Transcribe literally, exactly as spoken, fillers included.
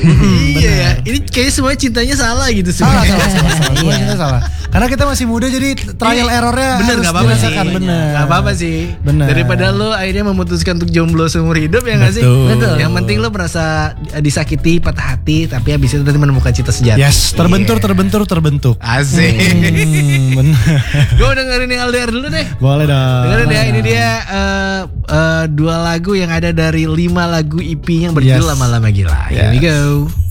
Iya ya, ini kayaknya semuanya cintanya salah gitu sih. Salah, salah, salah, salah. Semuanya kita salah. Karena kita masih muda jadi trial errornya bener harus gak apa-apa sih. dirasakan. Bener. Gak apa-apa sih. Bener. Daripada lo akhirnya memutuskan untuk jomblo seumur hidup ya gak sih? Betul. Yang penting lo merasa disakiti, patah hati, tapi habis itu nanti menemukan cinta sejati. Yes, terbentur, terbentur, terbentuk. Asik. Hmm, bener. Gue dengerin yang L D R dulu deh. Boleh dong. Dengerin ya, ini dia uh, uh, dua lagu yang ada dari lima lagu E P yang berjudul Yes. Lama-Lama Gila. Here we Yes. go.